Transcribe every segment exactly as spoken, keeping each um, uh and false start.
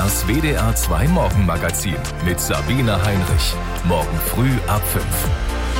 Das W D R zwei Morgenmagazin mit Sabine Heinrich. Morgen früh ab fünf.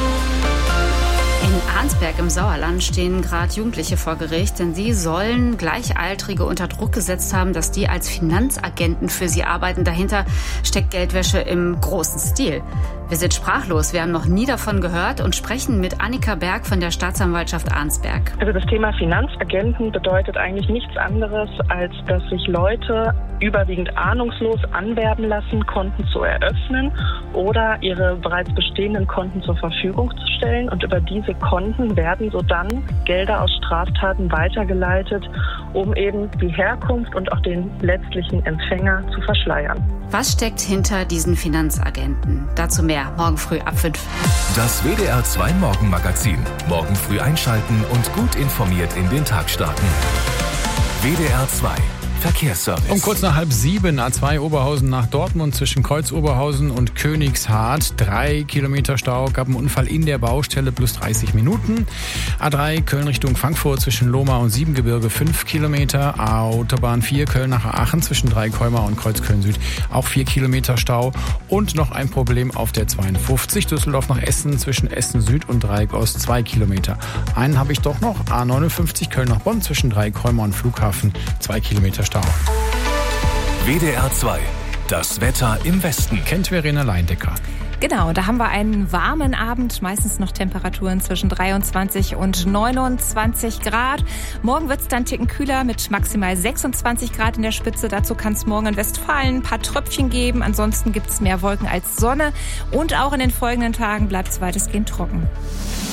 In Arnsberg im Sauerland stehen gerade Jugendliche vor Gericht, denn sie sollen Gleichaltrige unter Druck gesetzt haben, dass die als Finanzagenten für sie arbeiten. Dahinter steckt Geldwäsche im großen Stil. Wir sind sprachlos, wir haben noch nie davon gehört und sprechen mit Annika Berg von der Staatsanwaltschaft Arnsberg. Also das Thema Finanzagenten bedeutet eigentlich nichts anderes, als dass sich Leute überwiegend ahnungslos anwerben lassen, Konten zu eröffnen oder ihre bereits bestehenden Konten zur Verfügung zu stellen. Und über diese Konten werden so dann Gelder aus Straftaten weitergeleitet, um eben die Herkunft und auch den letztlichen Empfänger zu verschleiern. Was steckt hinter diesen Finanzagenten? Dazu mehr morgen früh ab fünf. Das W D R zwei Morgenmagazin. Morgen früh einschalten und gut informiert in den Tag starten. W D R zwei Verkehrsservice. Um kurz nach halb sieben, A zwei Oberhausen nach Dortmund zwischen Kreuz Oberhausen und Königshardt. Drei Kilometer Stau, gab einen Unfall in der Baustelle, plus dreißig Minuten. A drei Köln Richtung Frankfurt zwischen Lohmar und Siebengebirge, fünf Kilometer. Autobahn vier Köln nach Aachen zwischen Dreikäumer und Kreuz Köln Süd, auch vier Kilometer Stau. Und noch ein Problem auf der zweiundfünfzig, Düsseldorf nach Essen zwischen Essen Süd und Dreieck Ost, zwei Kilometer. Einen habe ich doch noch, A neunundfünfzig Köln nach Bonn zwischen Dreikäumer und Flughafen, zwei Kilometer Stau. W D R zwei, das Wetter im Westen. Kennt Verena Leindecker. Genau, da haben wir einen warmen Abend, meistens noch Temperaturen zwischen dreiundzwanzig und neunundzwanzig Grad. Morgen wird es dann einen Ticken kühler mit maximal sechsundzwanzig Grad in der Spitze. Dazu kann es morgen in Westfalen ein paar Tröpfchen geben. Ansonsten gibt es mehr Wolken als Sonne. Und auch in den folgenden Tagen bleibt es weitestgehend trocken.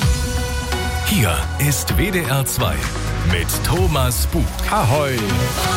Hier ist W D R zwei mit Thomas Bug. Ahoi!